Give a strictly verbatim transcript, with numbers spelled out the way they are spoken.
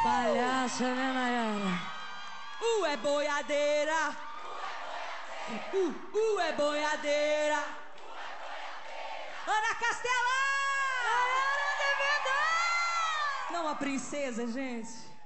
Palhaça, né, Nayara? Uh, é boiadeira. Uh, uh, é boiadeira. Ana Castela! Nayara de verdade! Não a princesa, gente.